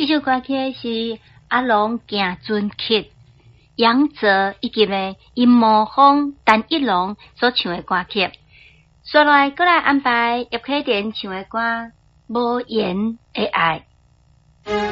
这首歌曲是阿龙行尊曲、杨泽以及的殷模峰、单一龙所唱的歌曲。接来，再来安排叶启田唱的歌《无言的爱》。